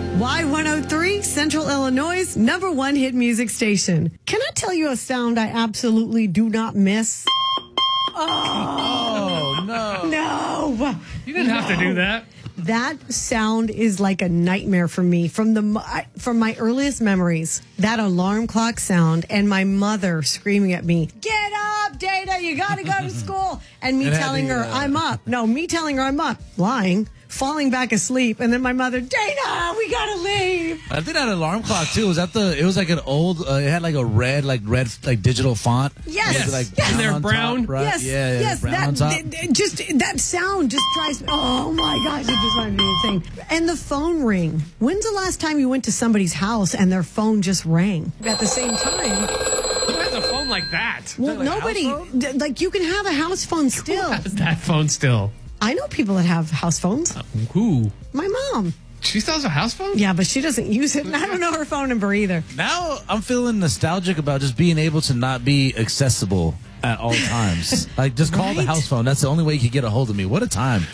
Y103, Central Illinois' #1 hit music station. Can I tell you a sound I absolutely do not miss? Oh, no. No. You didn't have to do that. That sound is like a nightmare for me from my earliest memories. That alarm clock sound and my mother screaming at me, "Get up, Dana, you got to go to school." And me telling her I'm up. No, me telling her I'm up, lying, falling back asleep, and then my mother, "Dana, we got to leave." I think that alarm clock too was it was like an old it had like a red digital font. Yes. Like Yes. And they're brown. Top, right? Yes, Yeah, yes, brown on top. that sound just drives me. Oh my gosh, it just drives me insane. And the phone ring. When's the last time you went to somebody's house and their phone just rang at the same time? Who has a phone like that? Well, Like a house nobody. phone? Like you can have a house phone still. Who has that phone still? I know people that have house phones. Who? My mom. She still has a house phone? Yeah, but she doesn't use it. And I don't know her phone number either. Now I'm feeling nostalgic about just being able to not be accessible at all times. Like just call the Right? house phone. That's the only way you can get a hold of me. What a time.